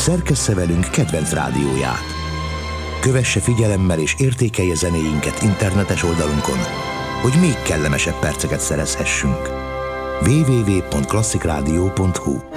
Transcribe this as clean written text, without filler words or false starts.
szerkessze velünk kedvenc rádióját. Kövesse figyelemmel és értékelje zenéinket internetes oldalunkon, hogy még kellemesebb perceket szerezhessünk. www.klasszikrádió.hu